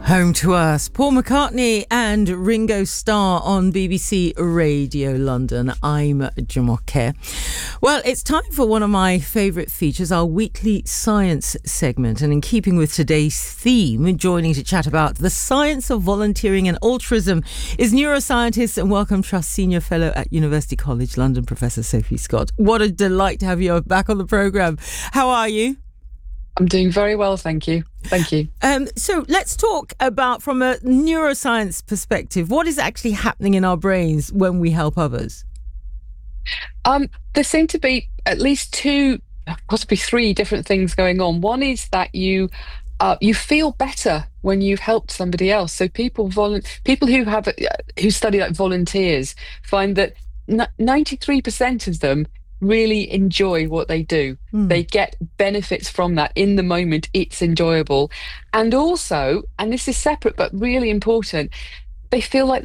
Home to Us, Paul McCartney and Ringo Starr on BBC Radio London. I'm Jumoke. Well, it's time for one of my favourite features, our weekly science segment. And in keeping with today's theme, joining to chat about the science of volunteering and altruism is neuroscientist and Wellcome Trust Senior Fellow at University College London, Professor Sophie Scott. What a delight to have you back on the programme. How are you? I'm doing very well, thank you. Thank you. So let's talk about, from a neuroscience perspective, what is actually happening in our brains when we help others? There seem to be at least two, possibly three different things going on. One is that you feel better when you've helped somebody else. So people who study like volunteers find that 93% of them really enjoy what they do. They get benefits from that in the moment. It's enjoyable. And also, and this is separate but really important, they feel like